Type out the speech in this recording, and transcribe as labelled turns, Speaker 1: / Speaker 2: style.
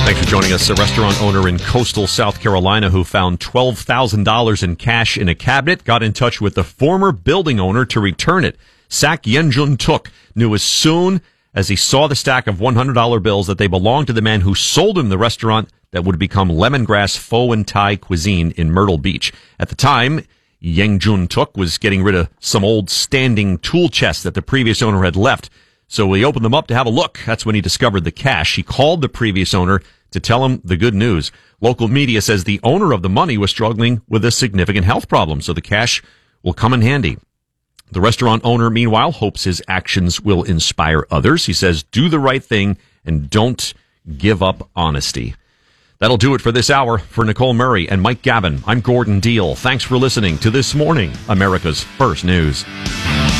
Speaker 1: Thanks for joining us. A restaurant owner in coastal South Carolina who found $12,000 in cash in a cabinet got in touch with the former building owner to return it. Sak Yenjun Tuk knew as soon as he saw the stack of $100 bills that they belonged to the man who sold him the restaurant that would become Lemongrass Pho and Thai Cuisine in Myrtle Beach. At the time, Yenjun Tuk was getting rid of some old standing tool chests that the previous owner had left. So he opened them up to have a look. That's when he discovered the cash. He called the previous owner to tell him the good news. Local media says the owner of the money was struggling with a significant health problem, so the cash will come in handy. The restaurant owner, meanwhile, hopes his actions will inspire others. He says, do the right thing and don't give up honesty. That'll do it for this hour. For Nicole Murray and Mike Gavin, I'm Gordon Deal. Thanks for listening to This Morning, America's First News.